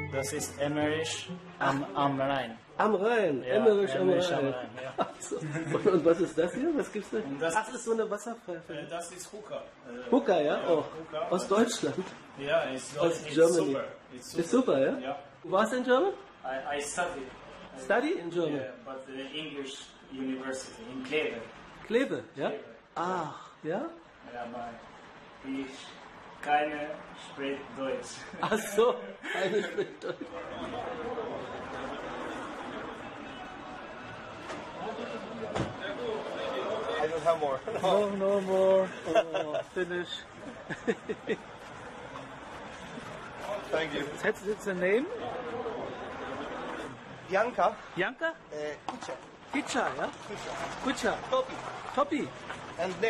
Das ist Emmerisch am Rhein. Am Rhein, Ja, Emmerisch am Emmerisch Rhein. am Rhein, ja. Ach so. Und was ist das hier? Was gibt's da? Das- Ach, das ist so eine Wasserpfeife. Das ist Hookah. Hookah, ja? Oh. Hookah. Aus Deutschland. Ja, it's Aus it's Germany. super. It's super. Ist super, ja? Ja. Du warst in German? I studied. Study in German. Yeah, but the English University in Kleve. Kleve, ja? Kleve. Ach, ja? Ja, aber ich keine spricht Deutsch. Ach so, eine spricht Deutsch. I don't have more. No more. Oh, finish. Thank you. That's the name? Bianca, Bianca? Kucha, Kicha, ja? Kucha, Kucha. Topi, Topi. and